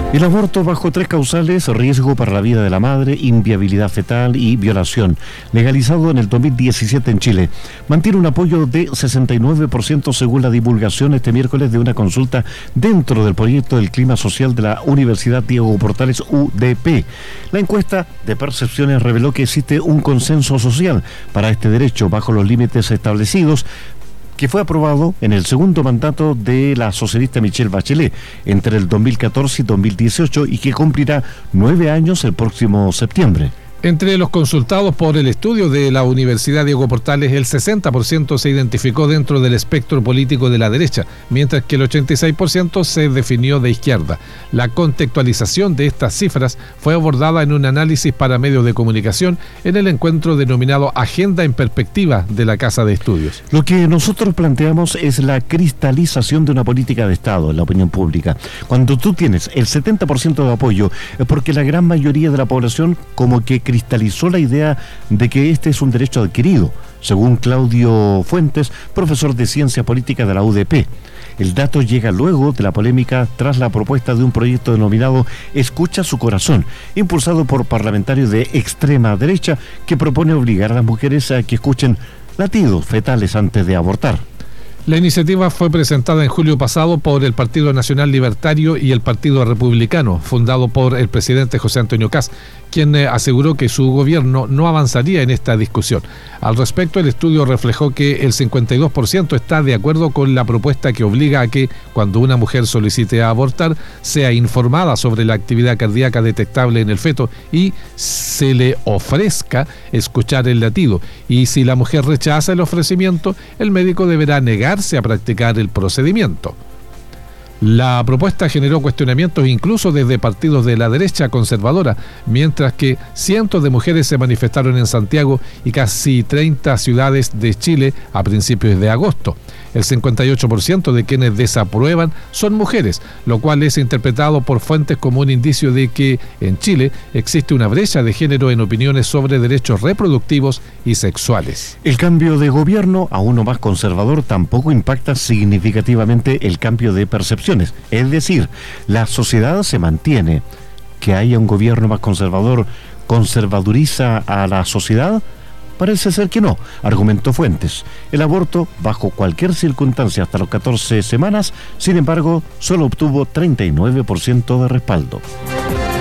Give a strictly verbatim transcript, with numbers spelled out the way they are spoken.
El aborto bajo tres causales: riesgo para la vida de la madre, inviabilidad fetal y violación, legalizado en el dos mil diecisiete en Chile, mantiene un apoyo de sesenta y nueve por ciento según la divulgación este miércoles de una consulta dentro del proyecto del clima social de la Universidad Diego Portales U D P. La encuesta de percepciones reveló que existe un consenso social para este derecho bajo los límites establecidos, que fue aprobado en el segundo mandato de la socialista Michelle Bachelet entre el dos mil catorce y dos mil dieciocho y que cumplirá nueve años el próximo septiembre. Entre los consultados por el estudio de la Universidad Diego Portales, el sesenta por ciento se identificó dentro del espectro político de la derecha, mientras que el ochenta y seis por ciento se definió de izquierda. La contextualización de estas cifras fue abordada en un análisis para medios de comunicación en el encuentro denominado Agenda en Perspectiva de la Casa de Estudios. Lo que nosotros planteamos es la cristalización de una política de Estado en la opinión pública. Cuando tú tienes el setenta por ciento de apoyo, es porque la gran mayoría de la población como que cristalizó la idea de que este es un derecho adquirido, según Claudio Fuentes, profesor de Ciencia Política de la U D P. El dato llega luego de la polémica tras la propuesta de un proyecto denominado Escucha su corazón, impulsado por parlamentarios de extrema derecha, que propone obligar a las mujeres a que escuchen latidos fetales antes de abortar. La iniciativa fue presentada en julio pasado por el Partido Nacional Libertario y el Partido Republicano, fundado por el presidente José Antonio Kast, quien eh, aseguró que su gobierno no avanzaría en esta discusión. Al respecto, el estudio reflejó que el cincuenta y dos por ciento está de acuerdo con la propuesta que obliga a que, cuando una mujer solicite abortar, sea informada sobre la actividad cardíaca detectable en el feto y se le ofrezca escuchar el latido. Y si la mujer rechaza el ofrecimiento, el médico deberá negarse a practicar el procedimiento. La propuesta generó cuestionamientos incluso desde partidos de la derecha conservadora, mientras que cientos de mujeres se manifestaron en Santiago y casi treinta ciudades de Chile a principios de agosto. El cincuenta y ocho por ciento de quienes desaprueban son mujeres, lo cual es interpretado por fuentes como un indicio de que en Chile existe una brecha de género en opiniones sobre derechos reproductivos y sexuales. El cambio de gobierno a uno más conservador tampoco impacta significativamente el cambio de percepciones. Es decir, la sociedad se mantiene. Que haya un gobierno más conservador, ¿conservaduriza a la sociedad? Parece ser que no, argumentó Fuentes. El aborto, bajo cualquier circunstancia hasta las catorce semanas, sin embargo, solo obtuvo treinta y nueve por ciento de respaldo.